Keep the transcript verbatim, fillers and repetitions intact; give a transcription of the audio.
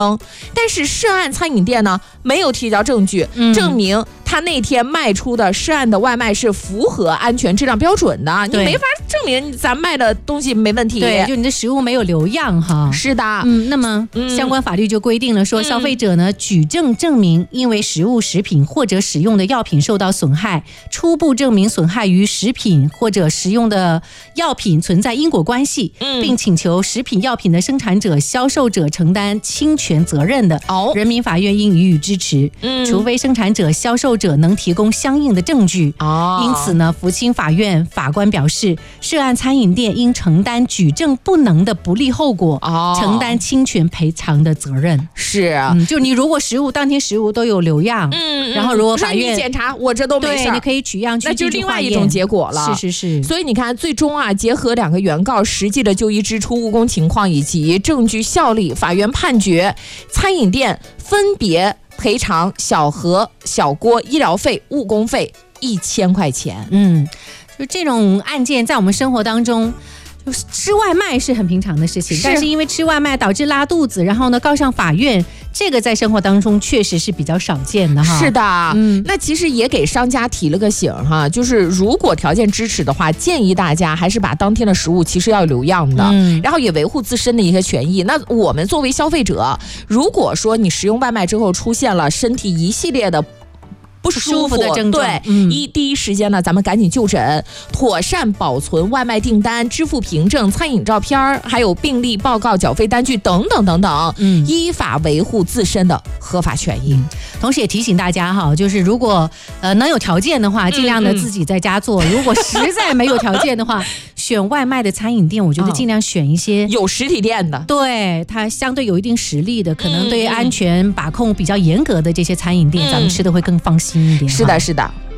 但是涉案餐饮店呢没有提交证据、嗯、证明他那天卖出的涉案的外卖是符合安全质量标准的，你没法证明咱卖的东西没问题。 对，就你的食物没有留样哈。 是的， 嗯，那么、嗯、相关法律就规定了说，消费者呢、嗯、举证证明因为食物、食品或者使用的药品受到损害，初步证明损害与食品或者食用的药品存在因果关系，嗯、并请求食品药品的生产者、销售者承担侵权责任的，哦、人民法院应予以支持。嗯，除非生产者、销售者能提供相应的证据。哦，因此呢，福清法院法官表示，涉案餐饮店应承担举证不能的不利后果，哦、承担侵权赔偿的责任。 是啊、 嗯，就你如果食物当天食物都有留样，嗯，然后如果法院检查我这都没事， 对，你可以取样去， 那就是另外一种结果了。 是是是。 所以你看，最终啊，结合两个原告实际的就医支出、误工情况以及证据效力，法院判决餐饮店分别赔偿小何、小郭医疗费、误工费一千块钱。 嗯，就这种案件在我们生活当中，就是吃外卖是很平常的事情，是但是因为吃外卖导致拉肚子，然后呢告上法院，这个在生活当中确实是比较少见的哈。 是的，嗯，那其实也给商家提了个醒哈，就是如果条件支持的话，建议大家还是把当天的食物其实要留样的，嗯，然后也维护自身的一些权益。那我们作为消费者，如果说你食用外卖之后出现了身体一系列的不舒服的症状， 对，嗯、一第一时间呢，咱们赶紧就诊，妥善保存外卖订单、支付凭证、餐饮照片，还有病历报告、缴费单据等等等等，嗯，依法维护自身的合法权益。嗯、 同时也提醒大家哈，就是如果呃能有条件的话，尽量的自己在家做；嗯嗯如果实在没有条件的话，选外卖的餐饮店，我觉得尽量选一些、 嗯、有实体店的， 对，它相对有一定实力的，可能对安全把控比较严格的这些餐饮店，嗯、咱们吃的会更放心。 是的，是的。